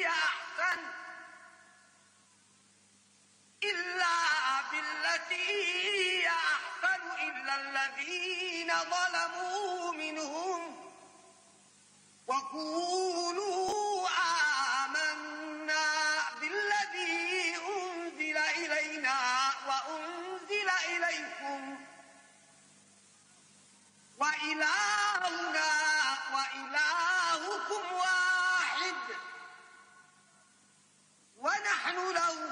هي أحسن إلا بالتي هي أحسن إلا الذين ظلموا منهم وقولوا آمنا بالذي أنزل إلينا وأنزل إليكم وإلهنا وإلهكم واحد ونحن له